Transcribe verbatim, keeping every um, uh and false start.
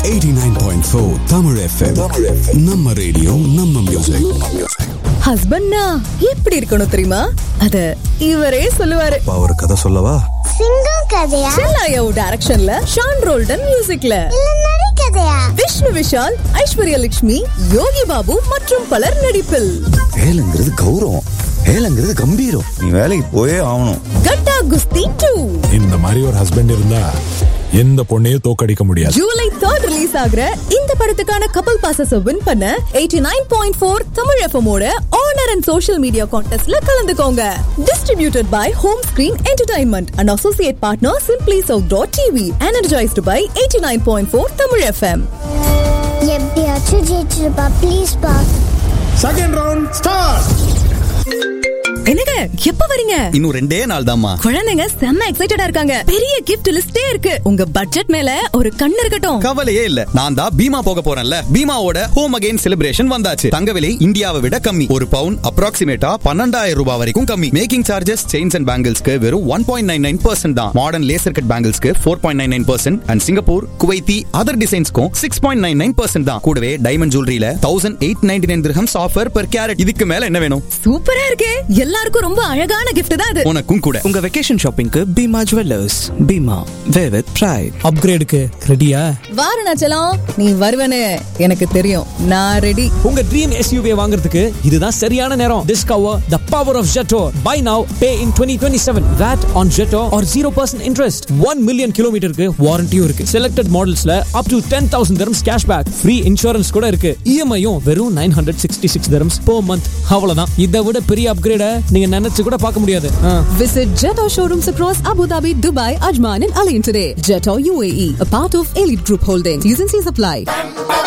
eighty-nine point four Tamil F M. நம்ம radio நம்ம music. ஹஸ்பண்ட்னா எப்படி இருக்கணும் தெரியுமா? அத இவரே சொல்லுவாரு. ஒரு கதை சொல்லவா? சிங்கம் கதையா? செல்லாயாவு டைரக்ஷன்ல ஷான் ரோல்டன் மியூசிக்ல இல்ல நரி கதையா? விஷ்ணு விஷால், ஐஸ்வர்யா லட்சுமி, யோகி பாபு மற்றும் பலர் நடிப்பில். வேலைங்கிறது கௌரவம், வேலைங்கிறது கம்பீரம். நீ வேலைக்கு போயே ஆகணும். கட்டா குஸ்தி டூ. இந்த மாதிரி ஒரு ஹஸ்பண்ட் இருந்தா எந்த பொண்ணையும் தோக்கடிக்க முடியாது. ஜூலை தேர்ட் ரிலீஸ் ஆகுற இந்த படத்துக்கான கப்பல் பாசஸ் வின் பண்ண eighty-nine point four Tamil F M ஓட ஆனர் அண்ட் சோஷியல் மீடியா கான்டெஸ்ட்ல கலந்துக்கோங்க. Distributed by home screen entertainment and associate partner simply south dot TV. Energised by eighty-nine point four Tamil F M. எப்படியாச்சும் ஜெயிச்சிருப்பா please பா. Second round start. என்னங்க எப்ப வரீங்க? இன்னும் ரெண்டே நாள் தான்மா. குழந்தைங்க செம்ம எக்ஸைட்டடா இருக்காங்க. பெரிய கிஃப்ட் லிஸ்டே இருக்கு. உங்க பட்ஜெட் மேல ஒரு கண்ணு இருக்கட்டும். கவலையே இல்ல, நான் தான் பீமா போக போறேன்ல. பீமாவோட ஹோம் அகைன் செலிப்ரேஷன் வந்தாச்சு. தங்க விலை இந்தியாவை விட கம்மி. ஒரு பவுன் அப்ராக்சிமேட்டா பன்னெண்டாயிரம் ரூபாய் வரைக்கும் கம்மி. மேக்கிங் சார்ஜஸ் செயின்ஸ் அண்ட் பேங்கிள்ஸ்க்கு வெறும் one point nine nine percent தான். Modern laser cut பேங்கிள்ஸ்க்கு four point nine nine percent and Singapore, Kuwaiti, other டிசைன்ஸ்க்கும் six point nine nine percent தான். கூடவே diamond ஜுவல்லரியில thousand eight ninety nine dirhams offer per carrot. இதுக்கு மேல என்ன வேணும்? சூப்பரா இருக்கே. எல்லாருக்கும் ரொம்ப அழகான gift தான் இது. உனக்கும் கூட. உங்க vacation ஷாப்பிங்க்கு Bima jewellers. Bima way with bright. அப்கிரேடுக்கு ரெடியா? வாரணாச்சலம் நீ வருவனே எனக்கு தெரியும். நான் ரெடி. உங்க ட்ரீம் S U V வாங்குறதுக்கு இதுதான் சரியான நேரம். Discover the power of Jetor. Buy now, pay in twenty twenty-seven. V A T on Jetor or zero percent interest. one million கிலோமீட்டருக்கு வாரண்டியும் இருக்கு. Selected modelsல up to ten thousand dirhams cashback. Free insurance கூட இருக்கு. E M I-யும் வெறும் nine hundred sixty-six dirhams per month. அவ்வளவுதான். இதை விட பெரிய அப்கிரேட நீங்க நினைச்சு கூட பார்க்க முடியாது. Visit Jetor showrooms across Abu Dhabi, Dubai, Ajman and Alain today. Jetor U A E, a part of Elite Group Holdings. T's and C's apply.